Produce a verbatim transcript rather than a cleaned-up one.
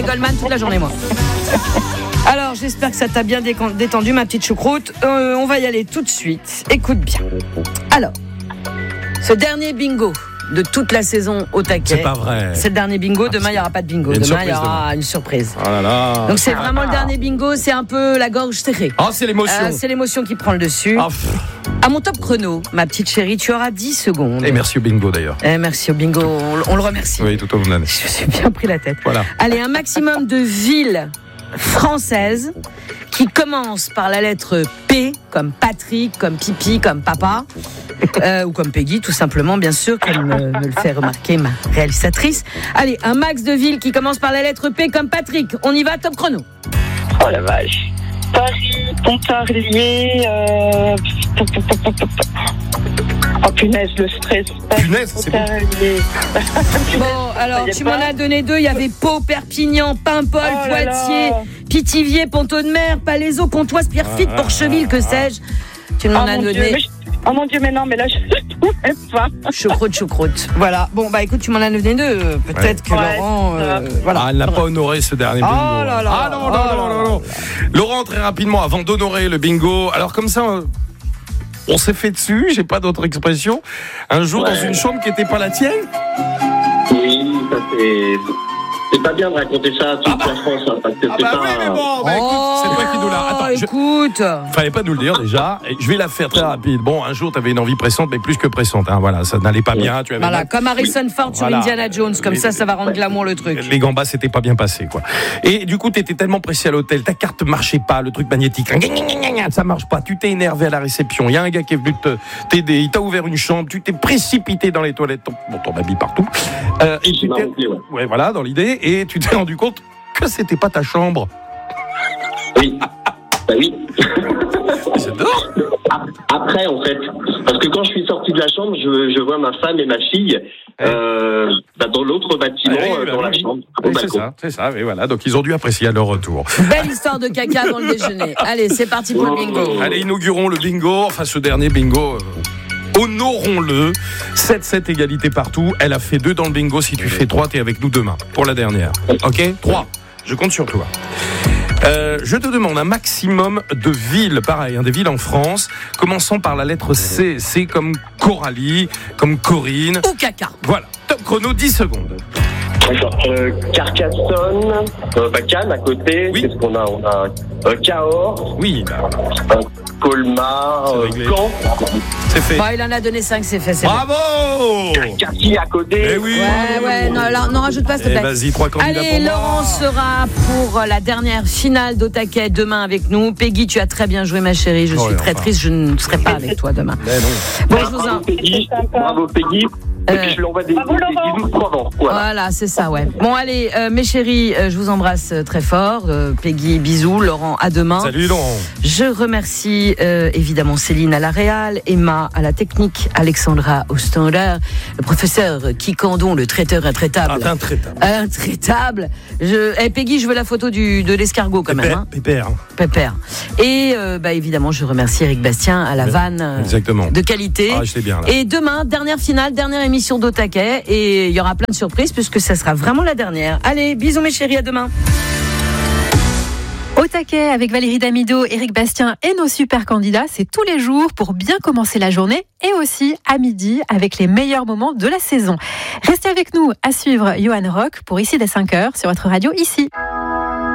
Goldman toute la journée, moi. Alors, j'espère que ça t'a bien détendu, ma petite choucroute. Euh, on va y aller tout de suite. Écoute bien. Alors, ce dernier bingo de toute la saison au taquet. C'est pas vrai. C'est le dernier bingo. Demain, il n'y aura pas de bingo. Il y a Demain, il y aura demain. une surprise. Oh là là. Donc, c'est vraiment le dernier bingo. C'est un peu la gorge serrée. Ah, oh, c'est l'émotion. Euh, c'est l'émotion qui prend le dessus. Oh, à mon top chrono, ma petite chérie, tu auras dix secondes. Et merci au bingo d'ailleurs. Eh, merci au bingo. On, on le remercie. Oui, tout au long de l'année. Je me suis bien pris la tête. Voilà. Allez, un maximum de villes françaises qui commencent par la lettre P, comme Patrick, comme Pipi, comme Papa, euh, ou comme Peggy, tout simplement, bien sûr, comme euh, me le fait remarquer ma réalisatrice. Allez, un max de villes qui commencent par la lettre P, comme Patrick. On y va, top chrono. Oh la vache. Paris, Pontarlier, euh... oh punaise, le stress. Paris, Punaise, c'est bon. Bon, alors, tu m'en as donné deux. Il y avait Pau, Perpignan, Paimpol, Oh là Poitiers, là. Pithiviers, Pont-de-Mer, Palaiseau, Pontoise, Pierrefitte, Ah, Porcheville, que sais-je. Tu m'en Oh as mon Dieu, donné. mais je- oh mon Dieu, mais non, mais là, je ne pouvais pas. Choucroute, choucroute. Voilà. Bon, bah écoute, tu m'en as donné deux. Peut-être que Ouais, Laurent. euh, ça. voilà. Ah, elle n'a pas honoré ce dernier bingo. Oh là là. Ah non, non, Oh non, là non, là. non, non. Laurent, très rapidement, avant d'honorer le bingo, alors comme ça, euh, on s'est fait dessus, j'ai pas d'autre expression, un jour Ouais. dans une chambre qui n'était pas la tienne. Oui, ça c'est. C'est pas bien de raconter ça à toute Ah bah. la France, hein, parce que Ah c'est bah pas. oui, mais bon, bah écoute, c'est toi qui nous l'a. Attends, je... écoute. Fallait pas nous le dire déjà. Et je vais la faire très rapide. Bon, un jour, tu avais une envie pressante, mais plus que pressante. Hein, voilà, ça n'allait pas bien. Tu avais Voilà, mal- comme Harrison Ford sur Voilà. Indiana Jones. Comme Les- ça, ça va rendre glamour le truc. Les gambas, c'était pas bien passé, quoi. Et du coup, t'étais tellement pressé à l'hôtel, ta carte marchait pas, le truc magnétique, ça marche pas. Tu t'es énervé à la réception. Il y a un gars qui est venu te t'aider. Il t'a ouvert une chambre. Tu t'es précipité dans les toilettes. Ton, bon, ton habit partout. Euh, et tu m'as t'es, rempli, ouais. ouais, voilà, dans l'idée. Et tu t'es rendu compte que c'était pas ta chambre. Oui. Bah oui. J'adore. Après, en fait, parce que quand je suis sorti de la chambre, je, je vois ma femme et ma fille euh, bah, dans l'autre bâtiment, Ah oui, euh, bah dans oui, la oui. chambre, au Oui, c'est balcon. ça, c'est ça. Et voilà, donc ils ont dû apprécier à leur retour. Belle histoire de caca dans le déjeuner. Allez, c'est parti pour le bingo. Allez, inaugurons le bingo, enfin ce dernier bingo. euh, Honorons-le. sept sept égalité partout. Elle a fait deux dans le bingo. Si tu fais trois, t'es avec nous demain pour la dernière. Ok ? trois. Je compte sur toi. Euh, je te demande un maximum de villes, pareil, hein, des villes en France, commençant par la lettre C. C comme Coralie, comme Corinne. Ou caca. Voilà. Top chrono, dix secondes. D'accord. Euh, Carcassonne, euh, bah, Cannes à côté, Oui. qu'est-ce qu'on a On a euh, Cahors, Oui, bah, euh, Colmar, C'est euh, réglé. Caen, c'est fait. Bon, il en a donné cinq, c'est fait. C'est bon. Bravo! Cartier à côté. Eh oui! Ouais, ouais, non, là, non, rajoute pas, s'il te Eh, plaît. vas-y, trois candidats Allez, pour moi. Laurent sera pour la dernière finale d'Otaquet demain avec nous. Peggy, tu as très bien joué, ma chérie. Je Oh, suis et très enfin. triste, je ne serai pas avec toi demain. Eh non. Bon, je vous Bravo en... Peggy, bravo Peggy. Et Euh, puis je lui envoie des, bravo, des, Laurent. des bisous de Provence. Voilà. Voilà, c'est ça, ouais. Bon, allez, euh, mes chéris, euh, je vous embrasse euh, très fort. Euh, Peggy, bisous. Laurent, à demain. Salut Laurent. Je remercie euh, évidemment Céline à la réal, Emma à la technique, Alexandra au standard, le professeur Kikandon, le traiteur Ah, intraitable. t'es intraitable. Intraitable. Je... Eh, Peggy, je veux la photo du, de l'escargot quand même. Pépère, Hein. Pépère. Pépère. Et euh, bah, évidemment, je remercie Eric Bastien à la vanne euh, Exactement. de qualité. Ah, j'étais bien là. Et demain, dernière finale, dernière émission d'Otaquet. Et il y aura plein de surprises puisque ça sera vraiment la dernière. Allez, bisous mes chéris, à demain. Au taquet avec Valérie Damido, Éric Bastien et nos super candidats, c'est tous les jours pour bien commencer la journée et aussi à midi avec les meilleurs moments de la saison. Restez avec nous à suivre Johan Rock pour Ici dès cinq heures sur votre radio Ici.